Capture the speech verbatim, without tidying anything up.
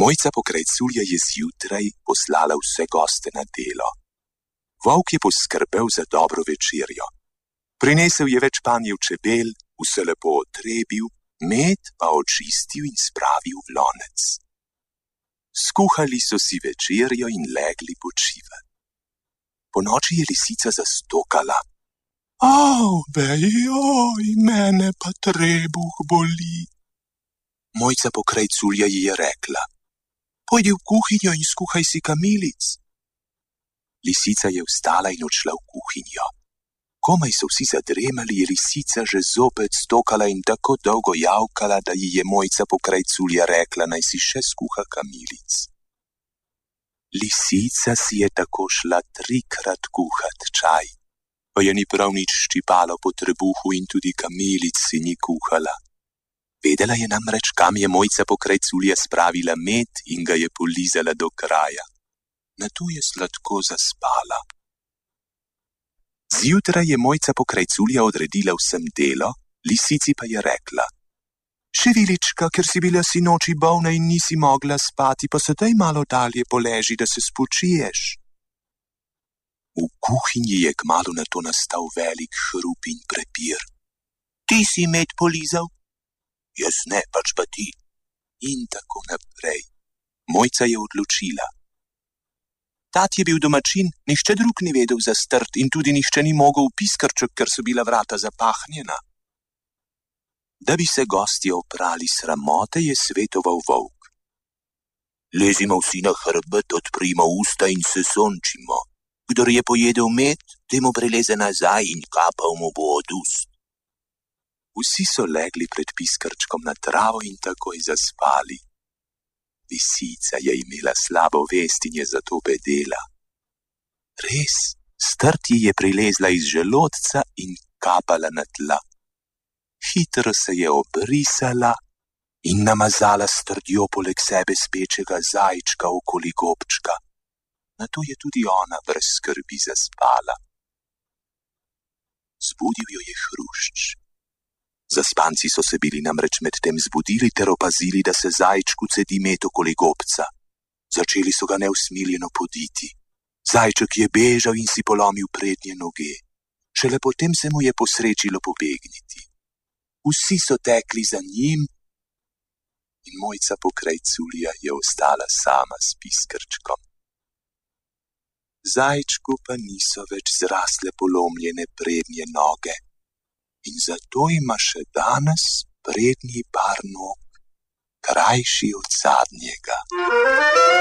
Mojca Pokrajculja je zjutraj poslala vse goste na delo. Volk je poskrbel za dobro večerjo. Prinesel je več panjev čebel, vse lepo otrebil, med pa očistil in spravil v lonec. Skuhali so si večerjo in legli počivati. Ponoči je lisica zastokala. Avbej, oj, mene pa trebuh boli. Mojca Pokrajculja ji je rekla: Pojdi v kuhinjo in skuhaj si kamilic. Lisica je vstala in odšla v kuhinjo. Komaj so vsi zadremali, je lisica že zopet stokala in tako dolgo javkala, da ji je Mojca Pokrajculja rekla, naj si še skuha kamilic. Lisica si je tako šla trikrat kuhat čaj, pa je ni prav nič ščipalo po trebuhu in tudi kamilic si ni kuhala. Vedela je namreč, kam je Mojca Pokrajculja spravila med in ga je polizala do kraja. Nato je sladko zaspala. Zjutraj je Mojca Pokrajculja odredila vsem delo, lisici pa je rekla: Ševilička, ker si bila sinoči bolna in nisi mogla spati, pa sedaj malo dalje poleži, da se spočiješ. V kuhinji je kmalu nato nastal velik hrup in prepir. Ti si med polizal? Jaz ne, pač pa ti. In tako naprej. Mojca je odločila. Tat je bil domačin, nihče drug ni vedel za strt in tudi nihče ni mogel v piskrček, ker so bila vrata zapahnjena. Da bi se gostje oprali sramote, je svetoval volk. Lezimo vsi na hrbet, odprimo usta in se sončimo. Kdor je pojedel med, temu preleze nazaj in kapal mu bo od ust. Vsi so legli pred piskrčkom na travo in takoj zaspali. Lisica je imela slabo vest in je zato bedela. Res, strt ji je prilezla iz želodca in kapala na tla. Hitro se je obrisala in namazala s trdjo poleg sebe spečega zajčka okoli gobčka. Nato je tudi ona brez skrbi zaspala. Zbudil jo je hrušč. Zaspanci so se bili namreč med tem zbudili ter opazili, da se zajčku cedi med okoli gobca. Začeli so ga neusmiljeno poditi. Zajček je bežal in si polomil prednje noge. Šele potem se mu je posrečilo pobegniti. Vsi so tekli za njim in Mojca Pokrajculja je ostala sama s piskrčkom. Zajčku pa niso več zrasle polomljene prednje noge. In zato ima še danes prednji par nog krajši od zadnjega.